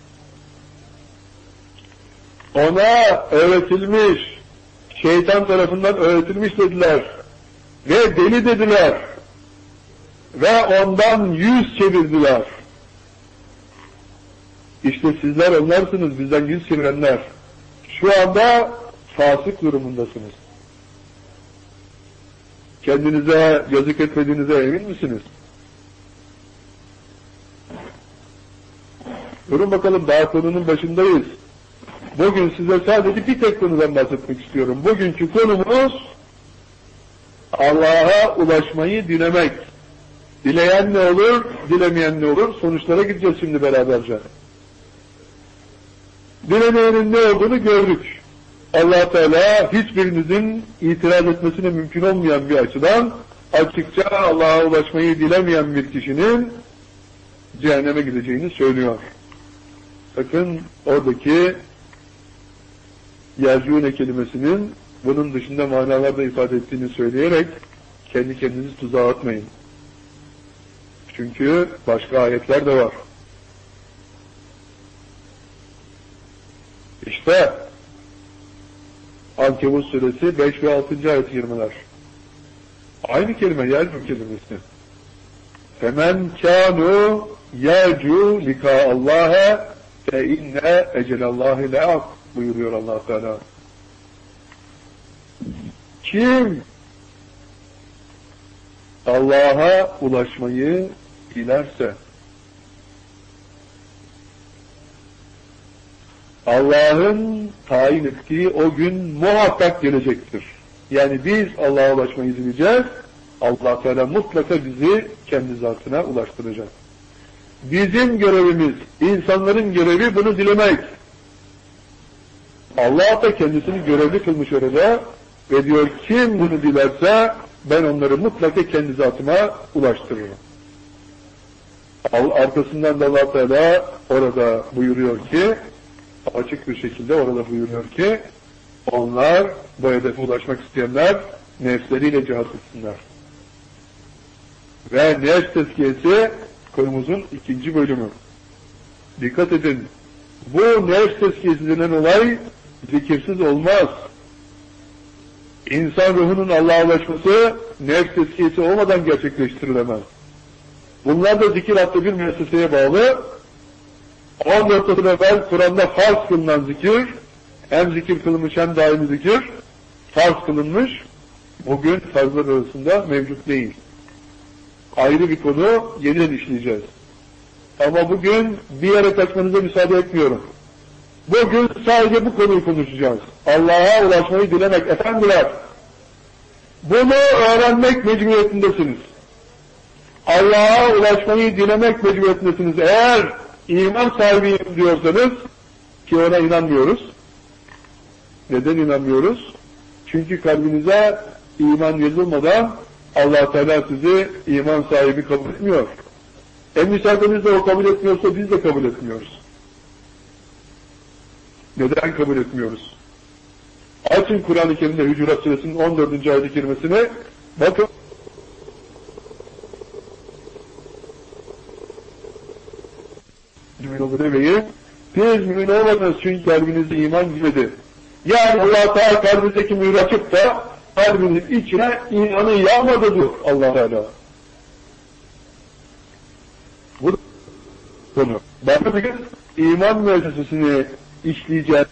Ona öğretilmiş, şeytan tarafından öğretilmiş dediler ve deli dediler ve ondan yüz çevirdiler. İşte sizler onlarsınız, bizden yüz çevirenler. Şu anda fasık durumundasınız. Kendinize yazık etmediğinize emin misiniz? Durun bakalım, daha konunun başındayız. Bugün size sadece bir tek konudan bahsetmek istiyorum. Bugünkü konumuz Allah'a ulaşmayı dilemek. Dileyen ne olur, dilemeyen ne olur? Sonuçlara gideceğiz şimdi beraberce. Dilemeyenin ne olduğunu gördük. Allah Teala hiçbirinizin itiraz etmesine mümkün olmayan bir açıdan açıkça Allah'a ulaşmayı dilemeyen bir kişinin cehenneme gideceğini söylüyor. Sakın oradaki yercûne kelimesinin bunun dışında manalarda ifade ettiğini söyleyerek kendi kendinizi tuzağa atmayın. Çünkü başka ayetler de var. İşte Ankebut suresi 5 ve 6. ayet-i kerimeler. Aynı kelime, yercû kelimesi. Femen kânû yercû likâallâhe fe inne ecelallâhi le'ak buyuruyor Allah Teala. Kim Allah'a ulaşmayı dilerse, Allah'ın tayin ettiği o gün muhakkak gelecektir. Yani biz Allah'a ulaşmayı dileyeceğiz, Allah Teala mutlaka bizi kendi zatına ulaştıracak. Bizim görevimiz, insanların görevi bunu dilemek. Allah da kendisini görevli kılmış orada ve diyor kim bunu dilerse ben onları mutlaka kendi zatıma ulaştırırım. Arkasından da Allah Teala orada buyuruyor ki, açık bir şekilde orada buyuruyor ki, onlar bu hedefe ulaşmak isteyenler nefsleriyle cihat etsinler. Ve nefs tezkiyesi konumuzun 2. bölümü. Dikkat edin, bu nefs tezkiyesi denen olay zikirsiz olmaz. İnsan ruhunun Allah'a ulaşması nefs tezkiyesi olmadan gerçekleştirilemez. Bunlar da zikir adlı bir müesseseye bağlı. 14 asır evvel Kur'an'da farz kılınan zikir, hem zikir kılınmış hem daimi zikir, farz kılınmış, bugün farzlar arasında mevcut değil. Ayrı bir konu, yeniden işleyeceğiz. Ama bugün bir yere kaçmanıza müsaade etmiyorum. Bugün sadece bu konuyu konuşacağız. Allah'a ulaşmayı dilemek. Efendiler, bunu öğrenmek mecburiyetindesiniz. Allah'a ulaşmayı dilemek mecburiyetindesiniz. Eğer iman sahibiyim diyorsanız, ki ona inanmıyoruz. Neden inanmıyoruz? Çünkü kalbinize iman yazılmadan Allah Teala sizi iman sahibi kabul etmiyor. Müsaadenizle o kabul etmiyorsa biz de kabul etmiyoruz. Neden kabul etmiyoruz? Açın Kur'an-ı Kerim'de Hücurat Suresinin 14. ayet-i kerimesine bakın. Mümin olur demeyi. Siz mümin olmadınız çünkü kalbinizde iman girmedi. Yani Allah Teala kalbinizdeki mühür açıp da kalbinizin içine imanı yağmadı diyor Allah Teala. Bu konu. Bakın iman müessesesini işleyeceğiz.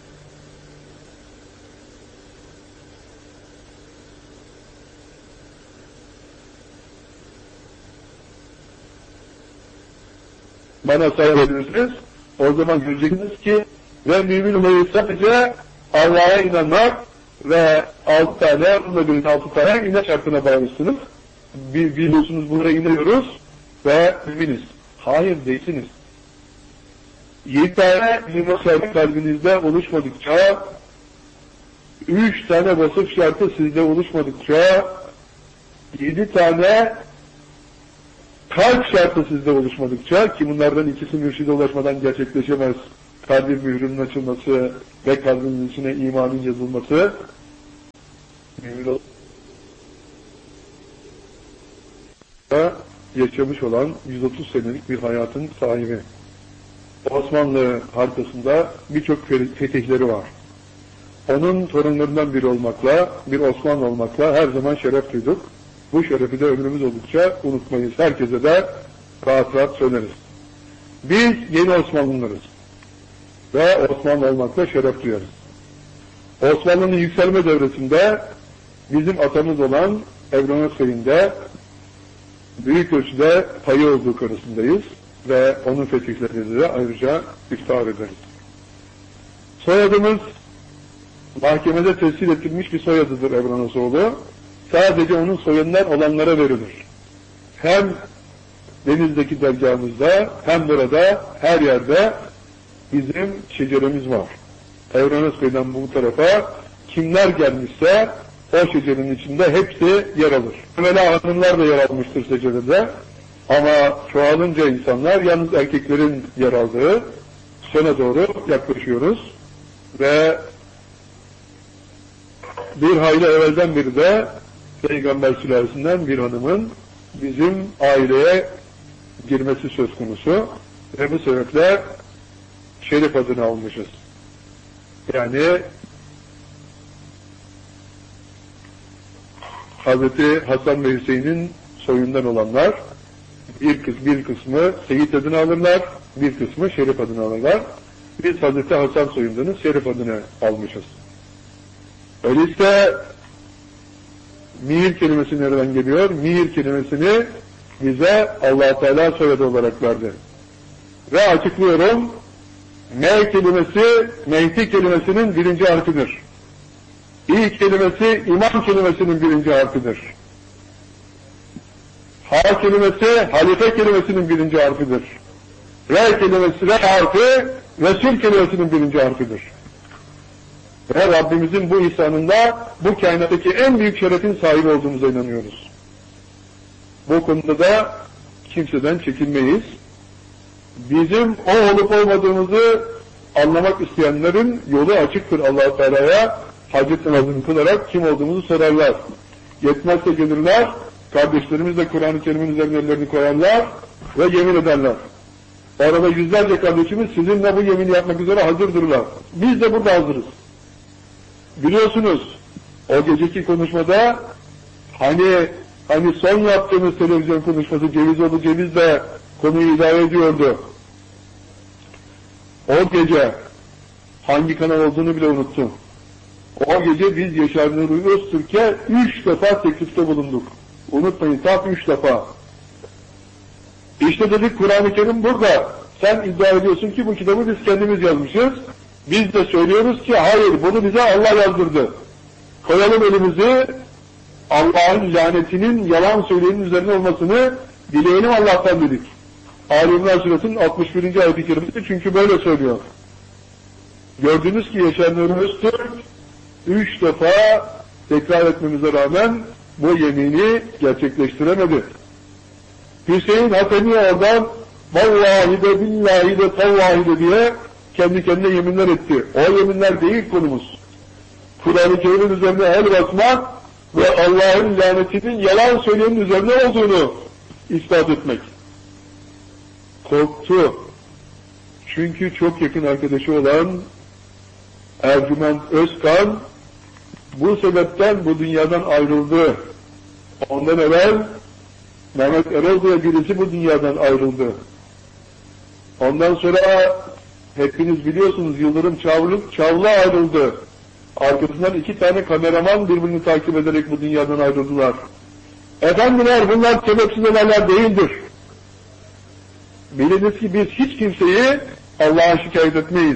Bana sayabilirsiniz. O zaman göreceksiniz ki ve mümin olmayı sadece Allah'a inanmak ve 6 tane, bununla birlikte 6 tane inanç şartına bağlısınız. Biliyorsunuz bunlara inanıyoruz ve müminiz. Hayır değilsiniz. 7 tane iman şartı kalbinizde oluşmadıkça, 3 tane vasıf şartı sizde oluşmadıkça, 7 tane kalp şartı sizde oluşmadıkça, ki bunlardan ikisi mürşide ulaşmadan gerçekleşemez, kalbin mührünün açılması ve kalbinin içine imanın yazılması, yaşamış olan 130 senelik bir hayatın sahibi. Osmanlı haritasında birçok fetihleri var. Onun torunlarından biri olmakla, bir Osmanlı olmakla her zaman şeref duyduk. Bu şerefi de ömrümüz oldukça unutmayız. Herkese de rahat rahat söyleriz. Biz yeni Osmanlılarız. Ve Osmanlı olmakla şeref duyarız. Osmanlı'nın yükselme devresinde bizim atamız olan Evrenos Bey'in de büyük ölçüde payı olduğu konusundayız ve onun fetihlerine de ayrıca iftihar ederiz. Soyadımız mahkemede tescil edilmiş bir soyadıdır Evranosoğlu. Sadece onun soyundan olanlara verilir. Hem denizdeki dergahımızda hem burada her yerde bizim şeceremiz var. Evrenos Bey'den bu tarafa kimler gelmişse o şecerenin içinde hepsi yer alır. Evvela hanımlar da yer almıştır şecerede. Ama çoğalınca insanlar yalnız erkeklerin yer aldığı sona doğru yaklaşıyoruz. Ve bir hayli evvelden beri de Peygamber sülalesinden bir hanımın bizim aileye girmesi söz konusu. Ve bu sebeple şerif adını almışız. Yani Hazreti Hasan ve Hüseyin'in soyundan olanlar bir kısmı Seyit adını alırlar, bir kısmı Şerif adını alırlar. Biz Hazreti Hasan soyundanız, Şerif adını almışız. Öyleyse Mihir kelimesi nereden geliyor? Mihir kelimesini bize Allah Teala soyadı olarak verdi. Ve açıklıyorum, M kelimesi, Mehdi kelimesinin birinci harfidir. İ kelimesi, İmam kelimesinin birinci harfidir. H kelimesi, halife kelimesinin birinci harfidir. R kelimesi, R harfi, Resul kelimesinin birinci harfidir. Ve Rabbimizin bu ihsanında bu kainattaki en büyük şerefin sahibi olduğumuza inanıyoruz. Bu konuda da kimseden çekinmeyiz. Bizim o olup olmadığımızı anlamak isteyenlerin yolu açıktır Allah-u Teala'ya. Hacet namazını kılarak kim olduğumuzu sorarlar. Yetmezse gelirler, kardeşlerimiz de Kur'an-ı Kerim'in üzerine ellerini koyarlar ve yemin ederler. Orada yüzlerce kardeşimiz sizinle bu yemini yapmak üzere hazırdırlar. Biz de burada hazırız. Biliyorsunuz, o geceki konuşmada hani son yaptığımız televizyon konuşması Cevizoğlu Ceviz de konuyu idare ediyordu. O gece hangi kanal olduğunu bile unuttum. O gece biz Yaşar Nuri Öztürk'e 3 defa teklifte bulunduk. Unutmayın, tam 3 defa. İşte dedik Kur'an-ı Kerim burada. Sen iddia ediyorsun ki bu kitabı biz kendimiz yazmışız. Biz de söylüyoruz ki hayır, bunu bize Allah yazdırdı. Koyalım elimizi, Allah'ın lanetinin yalan söyleyenin üzerine olmasını dileyelim Allah'tan dedik. Ali İmran Suresinin 61. ayet-i kerimesi çünkü böyle söylüyor. Gördünüz ki Yaşar Nuri Öztürk 3 defa tekrar etmemize rağmen bu yemini gerçekleştiremedi. Hüseyin Hatemi oradan vallahi de billahi de tallahi de diye kendi kendine yeminler etti. O yeminler değil konumuz. Kur'an-ı Kerim'in üzerine el basmak ve Allah'ın lanetinin yalan söyleyenin üzerine olduğunu ispat etmek. Korktu. Çünkü çok yakın arkadaşı olan Ercüment Özkan bu sebepten bu dünyadan ayrıldı. Ondan evvel Mehmet Erol diye birisi bu dünyadan ayrıldı. Ondan sonra hepiniz biliyorsunuz Yıldırım Çavlı ayrıldı. Arkasından 2 tane kameraman birbirini takip ederek bu dünyadan ayrıldılar. Efendiler bunlar sebepsiz olaylar değildir. Biliniz ki biz hiç kimseyi Allah'a şikayet etmeyiz.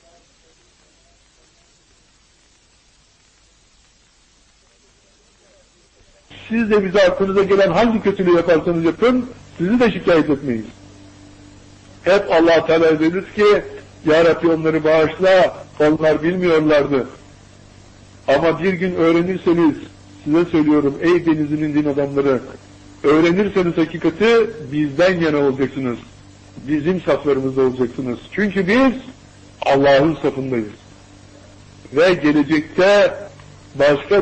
Siz de bize aklınıza gelen hangi kötülüğü yaparsanız yapın, sizi de şikayet etmeyiz. Hep Allah Teala deriz ki, Ya Rabbi onları bağışla, onlar bilmiyorlardı. Ama bir gün öğrenirseniz, size söylüyorum ey denizinin din adamları, öğrenirseniz hakikati bizden yana olacaksınız. Bizim saflarımızda olacaksınız. Çünkü biz Allah'ın safındayız. Ve gelecekte başka